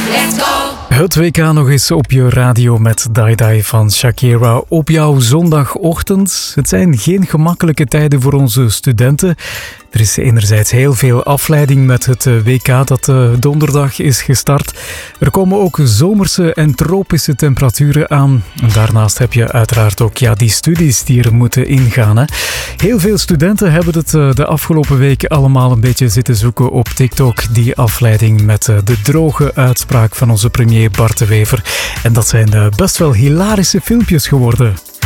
Het WK nog eens op je radio met Die Die van Shakira op jouw zondagochtend. Het zijn geen gemakkelijke tijden voor onze studenten. Er is enerzijds heel veel afleiding met het WK dat donderdag is gestart. Er komen ook zomerse en tropische temperaturen aan. En daarnaast heb je uiteraard ook die studies die er moeten ingaan. Hè. Heel veel studenten hebben het de afgelopen week allemaal een beetje zitten zoeken op TikTok. Die afleiding met de droge uitspraak van onze premier Bart de Wever. En dat zijn best wel hilarische filmpjes geworden.